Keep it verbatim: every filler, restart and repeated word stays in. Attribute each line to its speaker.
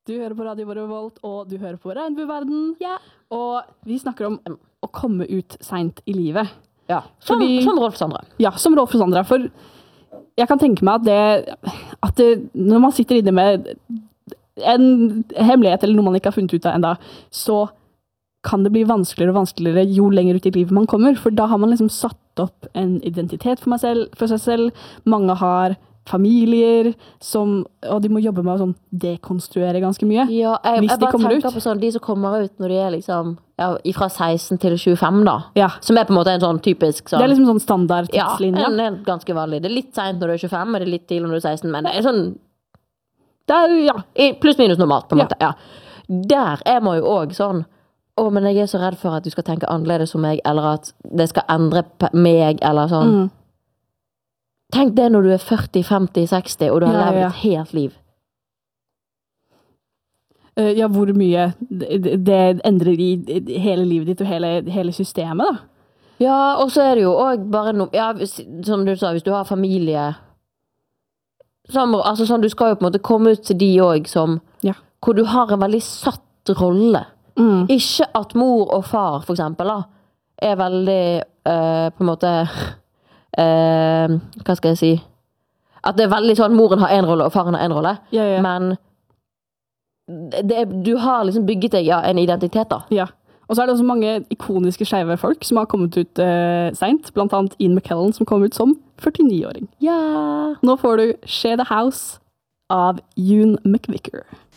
Speaker 1: Du hører på Radio Revolt, og du hører på Regnbueverden.
Speaker 2: Ja.
Speaker 1: Og vi snakker om å komme ut sent i livet.
Speaker 2: Ja, som,
Speaker 1: Fordi,
Speaker 2: som Rolf Sandra.
Speaker 1: Ja, som Rolf Sandra. For jeg kan tenke meg at det, at det, når man sitter inne med en hemmelighet eller noe man ikke har funnet ut av enda, så kan det bli vanskeligere og vanskeligere jo lenger ut i livet man kommer. For da har man liksom satt opp en identitet for, meg selv, for seg selv. Mange har familier, som, og de må jobbe med å sånn dekonstruere ganske mye.
Speaker 2: Ja, jeg,
Speaker 1: hvis
Speaker 2: jeg
Speaker 1: de
Speaker 2: bare
Speaker 1: kommer
Speaker 2: tenker
Speaker 1: ut.
Speaker 2: på sånn, de som kommer ut når de er liksom, ja, fra seksten til tjuefem da.
Speaker 1: Ja.
Speaker 2: Som er på en måte en sånn typisk sånn.
Speaker 1: Det er liksom sånn standard
Speaker 2: ja,
Speaker 1: tidslinje.
Speaker 2: en, en ganske vanlig. Det er litt sent når du er tjuefem, og det er litt tidlig når du er seksten, men det er sånn,
Speaker 1: Det er, ja.
Speaker 2: pluss minus normalt på en
Speaker 1: Ja.
Speaker 2: måte, ja. Der er man jo også sånn, å, men jeg er så redd for at du skal tenke annerledes som meg, eller at det skal endre pe- meg, eller sånn.
Speaker 1: Mm.
Speaker 2: Tenk det når du er førti, femti, seksti, og du har
Speaker 1: Ja,
Speaker 2: levd
Speaker 1: ja.
Speaker 2: et helt liv.
Speaker 1: Uh, ja, hvor mye det, det endrer i i hele livet ditt og hele, hele systemet, da.
Speaker 2: Ja, og så er det jo også bare noe, ja, hvis- som du sa, hvis du har familie, som, altså sånn, du skal jo på en måte komme ut til de også, som,
Speaker 1: Ja.
Speaker 2: hvor du har en veldig satt rolle.
Speaker 1: Mm.
Speaker 2: Ikke at mor og far, for eksempel, da, er veldig, eh, på en måte, eh, hva skal jeg si, at det er veldig sånn, moren har en rolle, og faren har en rolle,
Speaker 1: Ja, ja.
Speaker 2: men det er, du har liksom bygget deg ja, en identitet da.
Speaker 1: Ja. Og så er det også mange ikoniske skeive folk som har kommet ut uh, sent, blant annet Ian McKellen, som kom ut som førtini-åring.
Speaker 2: Ja.
Speaker 1: Nå får du Share the House av Ewan McVicker.